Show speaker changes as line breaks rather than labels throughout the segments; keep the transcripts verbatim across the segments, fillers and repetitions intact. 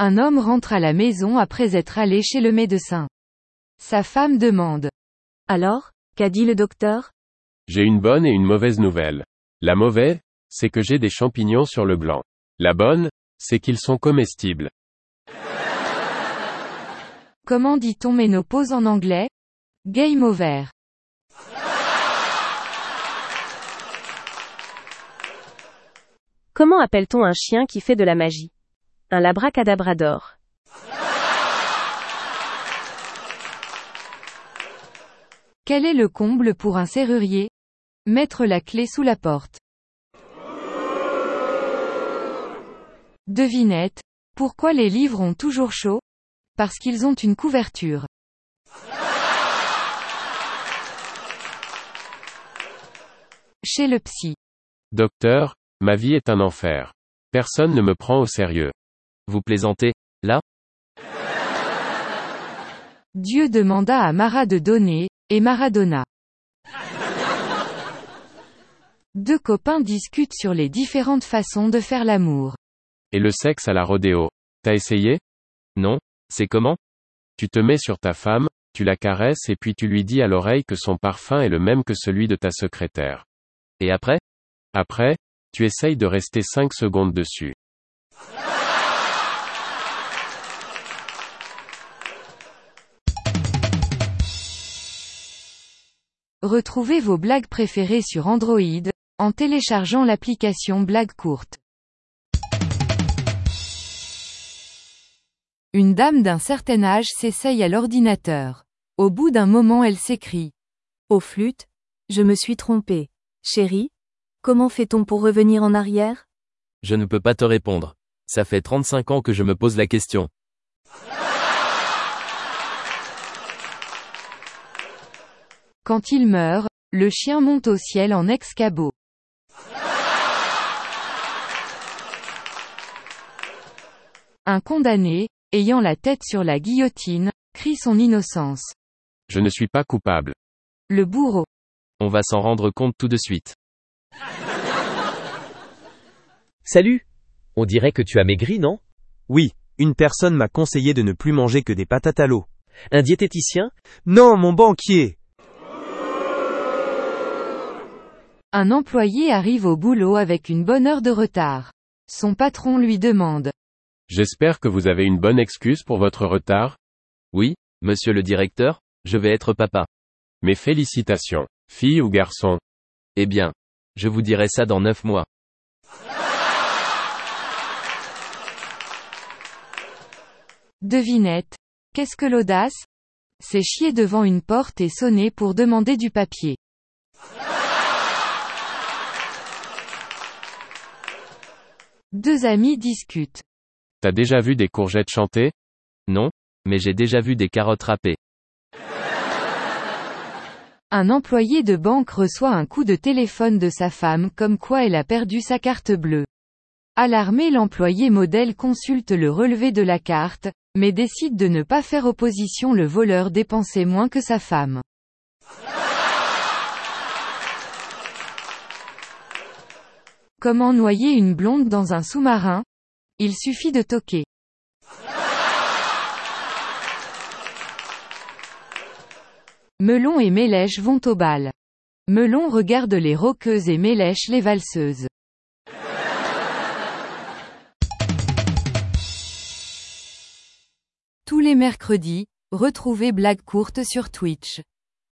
Un homme rentre à la maison après être allé chez le médecin. Sa femme demande.
Alors, qu'a dit le docteur?
J'ai une bonne et une mauvaise nouvelle. La mauvaise, c'est que j'ai des champignons sur le gland. La bonne, c'est qu'ils sont comestibles.
Comment dit-on ménopause en anglais? Game over.
Comment appelle-t-on un chien qui fait de la magie? Un labracadabrador.
Quel est le comble pour un serrurier? Mettre la clé sous la porte. Devinette. Pourquoi les livres ont toujours chaud? Parce qu'ils ont une couverture. Chez le psy.
Docteur, ma vie est un enfer. Personne ne me prend au sérieux.
Vous plaisantez, là?
Dieu demanda à Mara de donner, et Maradona. Deux copains discutent sur les différentes façons de faire l'amour.
Et le sexe à la rodéo. T'as essayé?
Non, c'est comment?
Tu te mets sur ta femme, tu la caresses et puis tu lui dis à l'oreille que son parfum est le même que celui de ta secrétaire.
Et après?
Après, tu essayes de rester cinq secondes dessus.
Retrouvez vos blagues préférées sur Android, en téléchargeant l'application Blagues courtes. Une dame d'un certain âge s'essaye à l'ordinateur. Au bout d'un moment elle s'écrie.
Au flûte, je me suis trompée. Chérie, comment fait-on pour revenir en arrière?
Je ne peux pas te répondre. Ça fait trente-cinq ans que je me pose la question.
Quand il meurt, le chien monte au ciel en ex-cabot. Un condamné, ayant la tête sur la guillotine, crie son innocence.
Je ne suis pas coupable.
Le bourreau.
On va s'en rendre compte tout de suite.
Salut! On dirait que tu as maigri, non?
Oui, une personne m'a conseillé de ne plus manger que des patates à l'eau.
Un diététicien?
Non, mon banquier!
Un employé arrive au boulot avec une bonne heure de retard. Son patron lui demande.
J'espère que vous avez une bonne excuse pour votre retard?
Oui, monsieur le directeur, je vais être papa.
Mes félicitations, fille ou garçon?
Eh bien, je vous dirai ça dans neuf mois.
Devinette. Qu'est-ce que l'audace? C'est chier devant une porte et sonner pour demander du papier. Deux amis discutent.
T'as déjà vu des courgettes chanter?
Non, mais j'ai déjà vu des carottes râpées.
Un employé de banque reçoit un coup de téléphone de sa femme comme quoi elle a perdu sa carte bleue. Alarmé, l'employé modèle consulte le relevé de la carte, mais décide de ne pas faire opposition. Le voleur dépensait moins que sa femme. Comment noyer une blonde dans un sous-marin? Il suffit de toquer. Melon et Mélèche vont au bal. Melon regarde les rockeuses et Mélèche les valseuses. Tous les mercredis, retrouvez Blagues courtes sur Twitch.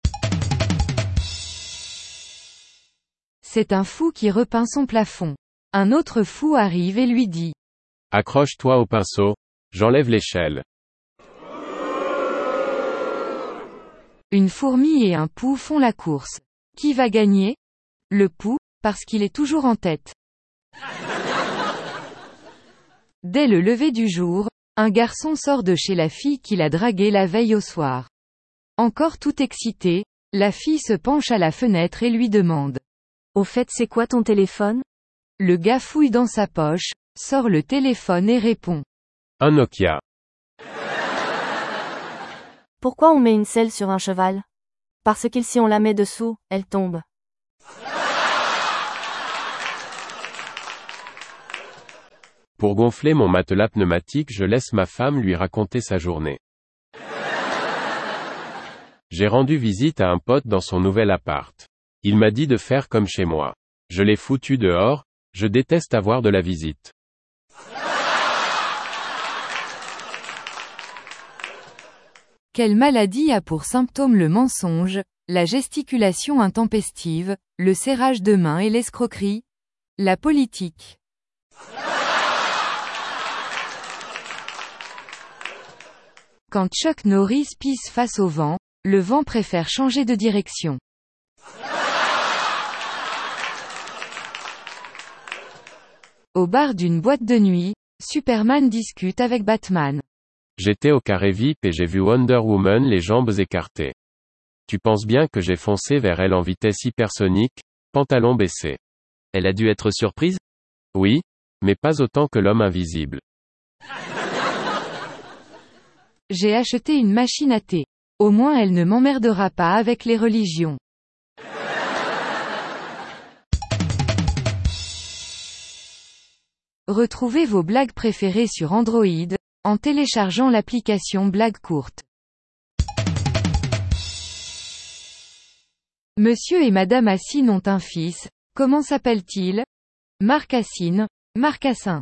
C'est un fou qui repeint son plafond. Un autre fou arrive et lui dit.
Accroche-toi au pinceau, j'enlève l'échelle.
Une fourmi et un pou font la course. Qui va gagner? Le pou, parce qu'il est toujours en tête. Dès le lever du jour, un garçon sort de chez la fille qu'il a draguée la veille au soir. Encore tout excité, la fille se penche à la fenêtre et lui demande.
Au fait, c'est quoi ton téléphone?
Le gars fouille dans sa poche, sort le téléphone et répond.
Un Nokia.
Pourquoi on met une selle sur un cheval? Parce que si on la met dessous, elle tombe.
Pour gonfler mon matelas pneumatique, je laisse ma femme lui raconter sa journée. J'ai rendu visite à un pote dans son nouvel appart. Il m'a dit de faire comme chez moi. Je l'ai foutu dehors, je déteste avoir de la visite.
Quelle maladie a pour symptôme le mensonge, la gesticulation intempestive, le serrage de main et l'escroquerie? La politique. Quand Chuck Norris pisse face au vent, le vent préfère changer de direction. Au bar d'une boîte de nuit, Superman discute avec Batman.
J'étais au carré V I P et j'ai vu Wonder Woman les jambes écartées. Tu penses bien que j'ai foncé vers elle en vitesse hypersonique, pantalon baissé.
Elle a dû être surprise?
Oui, mais pas autant que l'homme invisible.
J'ai acheté une machine à thé. Au moins elle ne m'emmerdera pas avec les religions. Retrouvez vos blagues préférées sur Android, en téléchargeant l'application Blagues courtes. Monsieur et Madame Assine ont un fils, comment s'appelle-t-il? Marc Assine, Marcassin.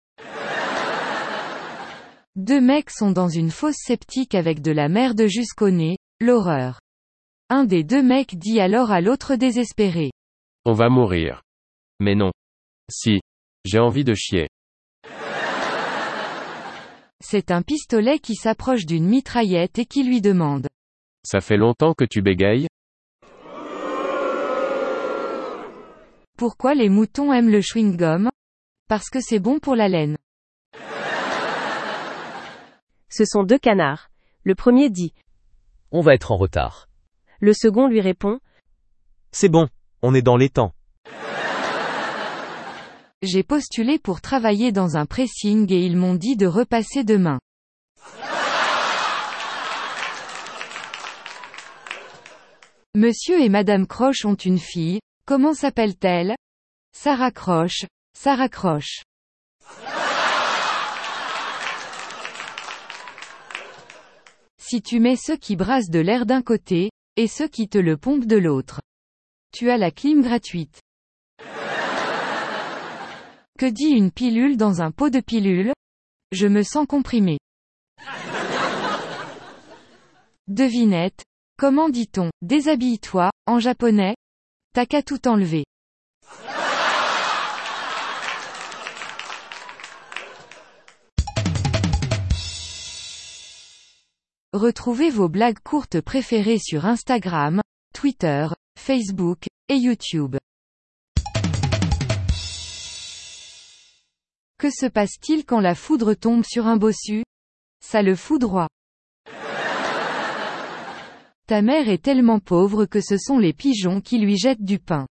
Deux mecs sont dans une fosse septique avec de la merde jusqu'au nez, l'horreur. Un des deux mecs dit alors à l'autre désespéré.
On va mourir.
Mais non.
Si. J'ai envie de chier.
C'est un pistolet qui s'approche d'une mitraillette et qui lui demande.
Ça fait longtemps que tu bégayes?
Pourquoi les moutons aiment le chewing-gum? Parce que c'est bon pour la laine.
Ce sont deux canards. Le premier dit.
On va être en retard.
Le second lui répond.
C'est bon, on est dans les temps.
J'ai postulé pour travailler dans un pressing et ils m'ont dit de repasser demain. Monsieur et Madame Croche ont une fille, comment s'appelle-t-elle? Sarah Croche, Sarah Croche. Si tu mets ceux qui brassent de l'air d'un côté, et ceux qui te le pompent de l'autre. Tu as la clim gratuite. Que dit une pilule dans un pot de pilules? Je me sens comprimé. Devinette. Comment dit-on « déshabille-toi » en japonais? T'as qu'à tout enlever. Retrouvez vos blagues courtes préférées sur Instagram, Twitter, Facebook, et YouTube. Que se passe-t-il quand la foudre tombe sur un bossu? Ça le foudroie. Ta mère est tellement pauvre que ce sont les pigeons qui lui jettent du pain.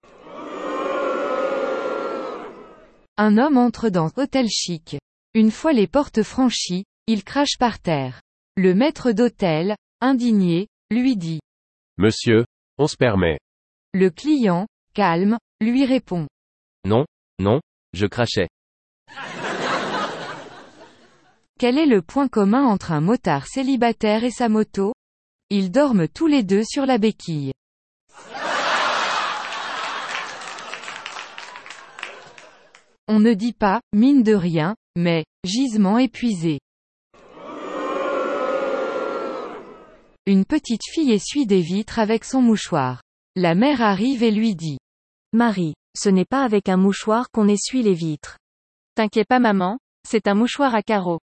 Un homme entre dans un hôtel chic. Une fois les portes franchies, il crache par terre. Le maître d'hôtel, indigné, lui dit.
Monsieur, on se permet.
Le client, calme, lui répond.
Non, non, je crachais.
Quel est le point commun entre un motard célibataire et sa moto? Ils dorment tous les deux sur la béquille. On ne dit pas, mine de rien, mais, gisement épuisé. Une petite fille essuie des vitres avec son mouchoir. La mère arrive et lui dit.
Marie, ce n'est pas avec un mouchoir qu'on essuie les vitres.
T'inquiète pas maman, c'est un mouchoir à carreaux.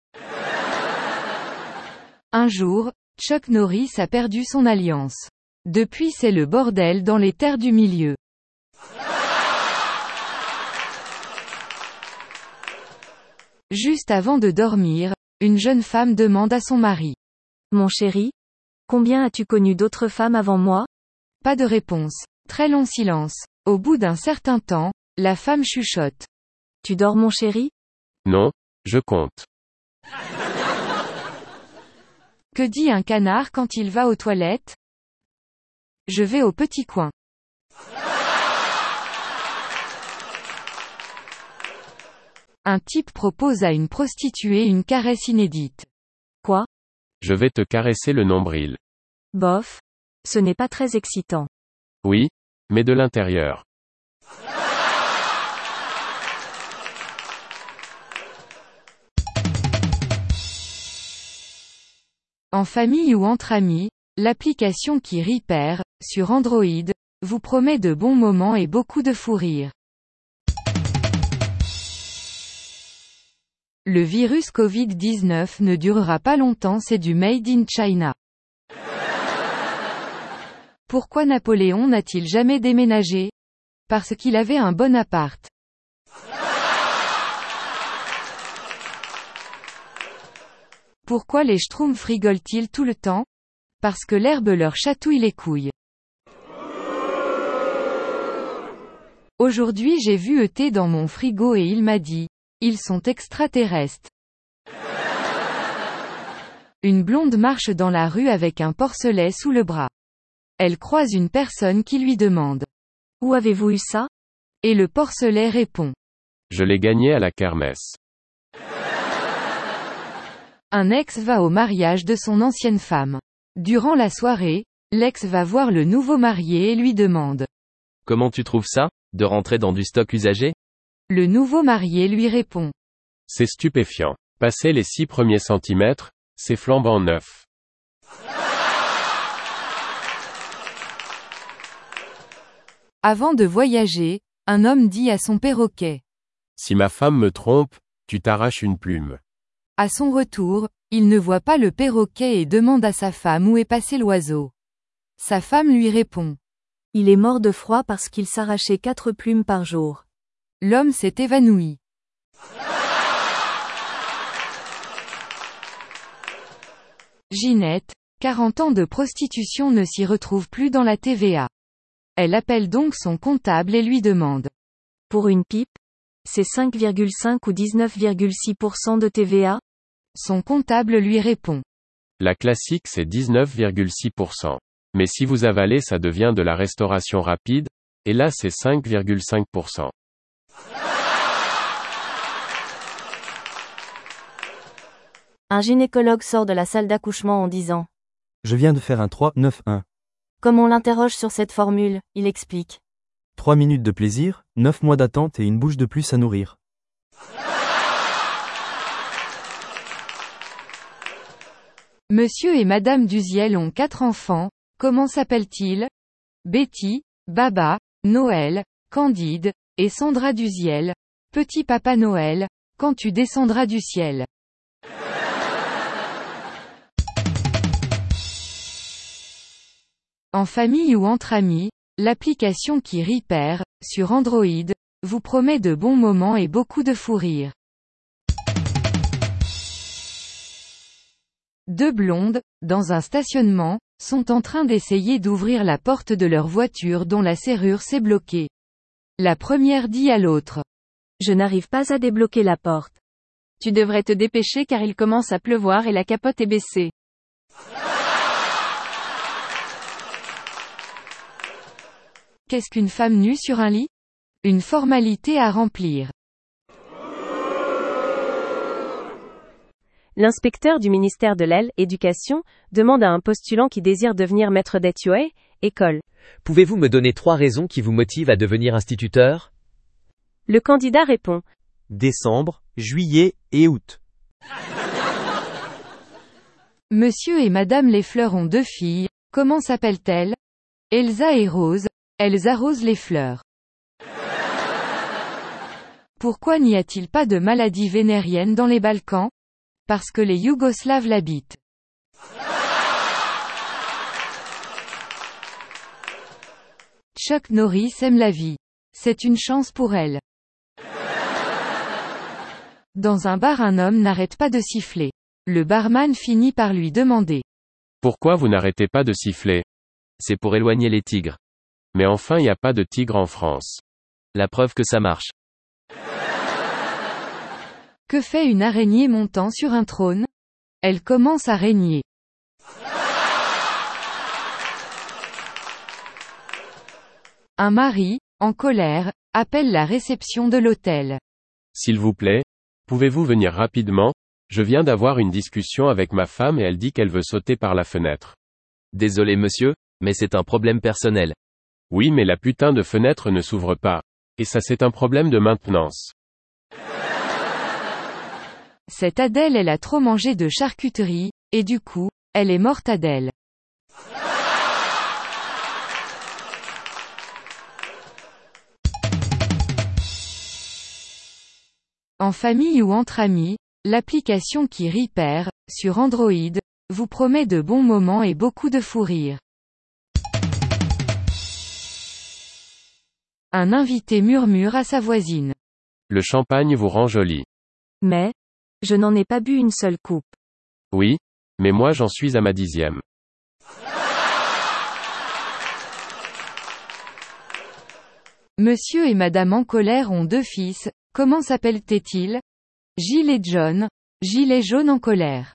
Un jour, Chuck Norris a perdu son alliance. Depuis c'est le bordel dans les terres du milieu. Juste avant de dormir, une jeune femme demande à son mari.
Mon chéri? Combien as-tu connu d'autres femmes avant moi?
Pas de réponse. Très long silence. Au bout d'un certain temps, la femme chuchote.
Tu dors mon chéri?
Non, je compte.
Que dit un canard quand il va aux toilettes? Je vais au petit coin. Un type propose à une prostituée une caresse inédite.
Quoi?
Je vais te caresser le nombril.
Bof. Ce n'est pas très excitant.
Oui, mais de l'intérieur.
En famille ou entre amis, l'application qui rit perd, sur Android, vous promet de bons moments et beaucoup de fou rire. Le virus covid dix-neuf ne durera pas longtemps, c'est du Made in China. Pourquoi Napoléon n'a-t-il jamais déménagé? Parce qu'il avait un bon appart. Pourquoi les Schtroumpfs rigolent-ils tout le temps? Parce que l'herbe leur chatouille les couilles. Aujourd'hui j'ai vu E T dans mon frigo et il m'a dit, ils sont extraterrestres. Une blonde marche dans la rue avec un porcelet sous le bras. Elle croise une personne qui lui demande,
Où avez-vous eu ça?
Et le porcelet répond,
Je l'ai gagné à la kermesse.
Un ex va au mariage de son ancienne femme. Durant la soirée, l'ex va voir le nouveau marié et lui demande,
Comment tu trouves ça, de rentrer dans du stock usagé?
Le nouveau marié lui répond,
C'est stupéfiant. Passer les six premiers centimètres, c'est flambant neuf.
Avant de voyager, un homme dit à son perroquet.
Si ma femme me trompe, tu t'arraches une plume.
À son retour, il ne voit pas le perroquet et demande à sa femme où est passé l'oiseau. Sa femme lui répond.
Il est mort de froid parce qu'il s'arrachait quatre plumes par jour.
L'homme s'est évanoui. Ginette, quarante ans de prostitution ne s'y retrouve plus dans la T V A. Elle appelle donc son comptable et lui demande.
Pour une pipe? C'est cinq virgule cinq ou dix-neuf virgule six pour cent de T V A?
Son comptable lui répond.
La classique c'est dix-neuf virgule six pour cent. Mais si vous avalez ça devient de la restauration rapide, et là c'est cinq virgule cinq pour cent.
Un gynécologue sort de la salle d'accouchement en disant.
Je viens de faire un trois neuf un.
Comme on l'interroge sur cette formule, il explique.
trois minutes de plaisir, neuf mois d'attente et une bouche de plus à nourrir.
Monsieur et Madame Duziel ont quatre enfants, comment s'appellent-ils? Betty, Baba, Noël, Candide, et Sandra Duziel. Petit Papa Noël, quand tu descendras du ciel. En famille ou entre amis, l'application qui rit perd, sur Android, vous promet de bons moments et beaucoup de fou rire. Deux blondes, dans un stationnement, sont en train d'essayer d'ouvrir la porte de leur voiture dont la serrure s'est bloquée. La première dit à l'autre.
Je n'arrive pas à débloquer la porte.
Tu devrais te dépêcher car il commence à pleuvoir et la capote est baissée.
Qu'est-ce qu'une femme nue sur un lit? Une formalité à remplir.
L'inspecteur du ministère de l'Éducation demande à un postulant qui désire devenir maître d'études, école.
Pouvez-vous me donner trois raisons qui vous motivent à devenir instituteur?
Le candidat répond.
Décembre, juillet et août.
Monsieur et Madame Lefleur ont deux filles, comment s'appellent-elles? Elsa et Rose, elles arrosent les fleurs. Pourquoi n'y a-t-il pas de maladie vénérienne dans les Balkans? Parce que les Yougoslaves l'habitent. Chuck Norris aime la vie. C'est une chance pour elle. Dans un bar, un homme n'arrête pas de siffler. Le barman finit par lui demander.
Pourquoi vous n'arrêtez pas de siffler?
C'est pour éloigner les tigres.
Mais enfin y a pas de tigre en France.
La preuve que ça marche.
Que fait une araignée montant sur un trône? Elle commence à régner. Un mari, en colère, appelle la réception de l'hôtel.
S'il vous plaît, Pouvez-vous venir rapidement? Je viens d'avoir une discussion avec ma femme et elle dit qu'elle veut sauter par la fenêtre.
Désolé monsieur, mais c'est un problème personnel.
Oui, mais la putain de fenêtre ne s'ouvre pas. Et ça c'est un problème de maintenance.
Cette Adèle elle a trop mangé de charcuterie, et du coup, elle est morte Adèle. En famille ou entre amis, l'application qui rit perd, sur Android, vous promet de bons moments et beaucoup de fou rire. Un invité murmure à sa voisine.
Le champagne vous rend jolie.
Mais, je n'en ai pas bu une seule coupe.
Oui, mais moi j'en suis à ma dixième.
Monsieur et Madame en colère ont deux fils, comment s'appellent-ils? Gilles et John, Gilles et Jaune en colère.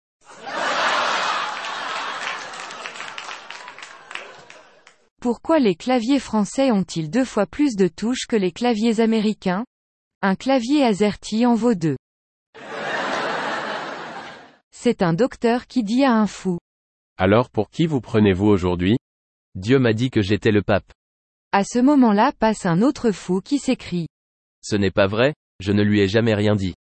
Pourquoi les claviers français ont-ils deux fois plus de touches que les claviers américains? Un clavier AZERTY en vaut deux. C'est un docteur qui dit à un fou.
Alors pour qui vous prenez-vous aujourd'hui?
Dieu m'a dit que j'étais le pape.
À ce moment-là passe un autre fou qui s'écrie.
Ce n'est pas vrai, je ne lui ai jamais rien dit.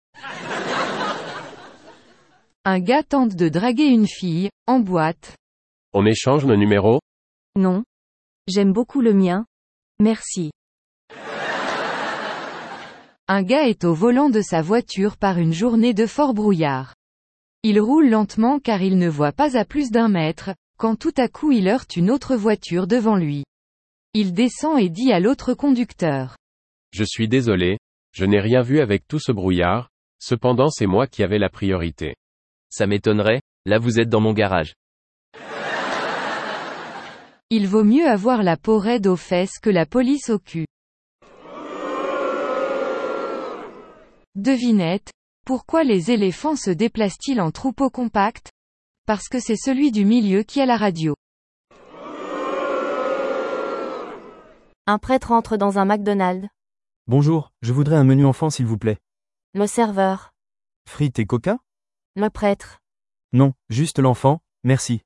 Un gars tente de draguer une fille, en boîte.
On échange nos numéros?
Non. J'aime beaucoup le mien. Merci.
Un gars est au volant de sa voiture par une journée de fort brouillard. Il roule lentement car il ne voit pas à plus d'un mètre, quand tout à coup il heurte une autre voiture devant lui. Il descend et dit à l'autre conducteur.
Je suis désolé, je n'ai rien vu avec tout ce brouillard, cependant c'est moi qui avais la priorité.
Ça m'étonnerait, là vous êtes dans mon garage.
Il vaut mieux avoir la peau raide aux fesses que la police au cul. Devinette, pourquoi les éléphants se déplacent-ils en troupeau compact? Parce que c'est celui du milieu qui a la radio.
Un prêtre entre dans un McDonald's.
Bonjour, je voudrais un menu enfant s'il vous plaît.
Le serveur.
Frites et coca?
Le prêtre.
Non, juste l'enfant, merci.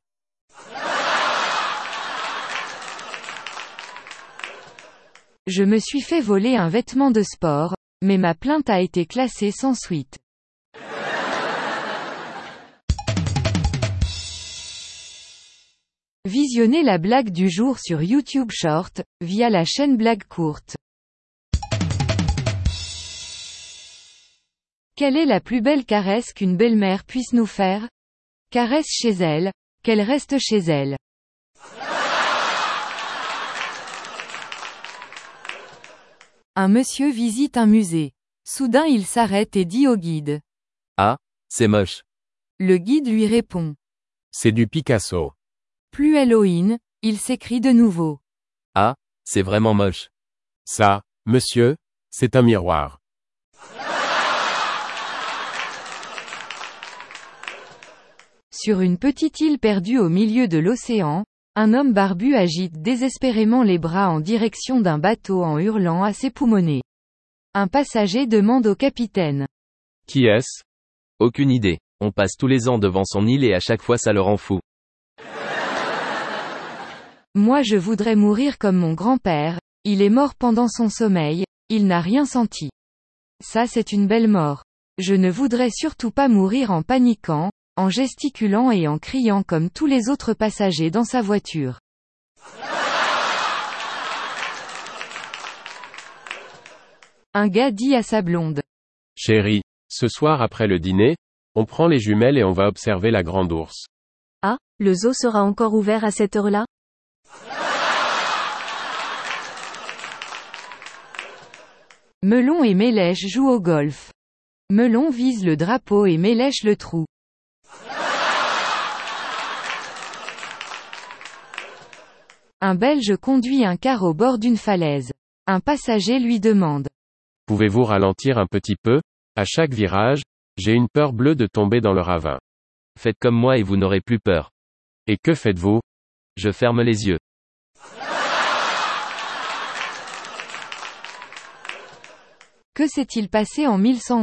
Je me suis fait voler un vêtement de sport, mais ma plainte a été classée sans suite. Visionnez la blague du jour sur YouTube Short, via la chaîne Blague Courte. Quelle est la plus belle caresse qu'une belle-mère puisse nous faire? Caresse chez elle, qu'elle reste chez elle. Un monsieur visite un musée. Soudain il s'arrête et dit au guide.
Ah, c'est moche.
Le guide lui répond.
C'est du Picasso.
Plus Halloween, il s'écrie de nouveau.
Ah, c'est vraiment moche.
Ça, monsieur, c'est un miroir.
Sur une petite île perdue au milieu de l'océan, un homme barbu agite désespérément les bras en direction d'un bateau en hurlant à ses poumonnets. Un passager demande au capitaine.
Qui est-ce?
Aucune idée. On passe tous les ans devant son île et à chaque fois ça le rend fou.
Moi je voudrais mourir comme mon grand-père, il est mort pendant son sommeil, il n'a rien senti. Ça c'est une belle mort. Je ne voudrais surtout pas mourir en paniquant, en gesticulant et en criant comme tous les autres passagers dans sa voiture. Un gars dit à sa blonde.
Chérie, ce soir après le dîner, on prend les jumelles et on va observer la grande ours.
Ah, le zoo sera encore ouvert à cette heure-là?
Melon et Mélèche jouent au golf. Melon vise le drapeau et Mélèche le trou. Un Belge conduit un car au bord d'une falaise. Un passager lui demande.
Pouvez-vous ralentir un petit peu? À chaque virage, j'ai une peur bleue de tomber dans le ravin.
Faites comme moi et vous n'aurez plus peur.
Et que faites-vous?
Je ferme les yeux.
Que s'est-il passé en mille cent